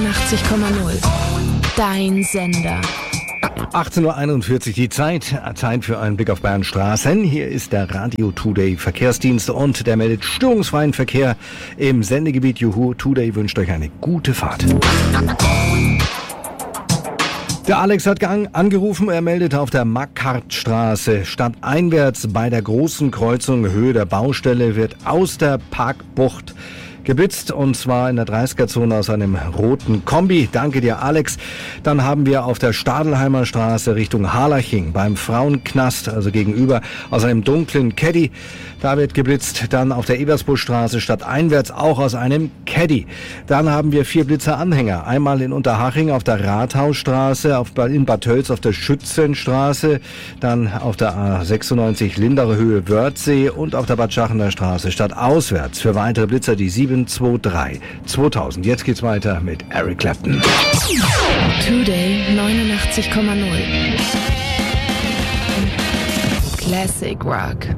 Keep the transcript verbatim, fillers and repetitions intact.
neunundachtzig Komma null. Dein Sender. achtzehn Uhr einundvierzig die Zeit. Zeit für einen Blick auf Bayern Straßen. Hier ist der Radio Today Verkehrsdienst und der meldet störungsfreien Verkehr im Sendegebiet. Juhu, Today wünscht euch eine gute Fahrt. Der Alex hat angerufen, er meldet auf der Makartstraße stadteinwärts bei der großen Kreuzung Höhe der Baustelle wird aus der Parkbucht geblitzt und zwar in der dreißiger-Zone aus einem roten Kombi. Danke dir, Alex. Dann haben wir auf der Stadelheimer Straße Richtung Harlaching beim Frauenknast, also gegenüber, aus einem dunklen Caddy. Da wird geblitzt. Dann auf der Ebersburgstraße stadteinwärts auch aus einem Caddy. Dann haben wir vier Blitzeranhänger. Einmal in Unterhaching auf der Rathausstraße, auf, in Bad Tölz auf der Schützenstraße, dann auf der A sechsundneunzig Lindere Höhe Wörthsee und auf der Bad Schachener Straße stadtauswärts. Für weitere Blitzer die sieben zwei drei zweitausend. Jetzt geht's weiter mit Eric Clapton. Today neunundachtzig Komma null. Classic Rock.